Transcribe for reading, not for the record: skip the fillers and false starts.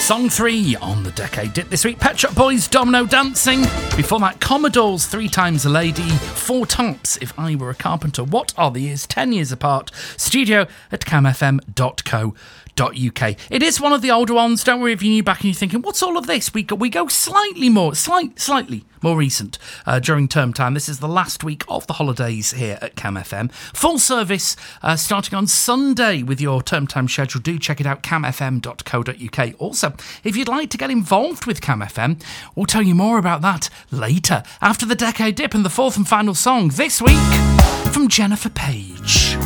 Song 3 on the Decade Dip this week. Pet Shop Boys, Domino Dancing. Before that, Commodores, 3 Times a Lady. Four Tops, If I Were a Carpenter. What Are the Years? 10 years apart. Studio at camfm.co.uk. It is one of the older ones. Don't worry if you're new back and you're thinking, what's all of this? We go slightly more recent during term time. This is the last week of the holidays here at Cam FM. Full service starting on Sunday with your term time schedule. Do check it out, camfm.co.uk. Also, if you'd like to get involved with Cam FM, we'll tell you more about that later, after the Decade Dip and the fourth and final song this week from Jennifer Page.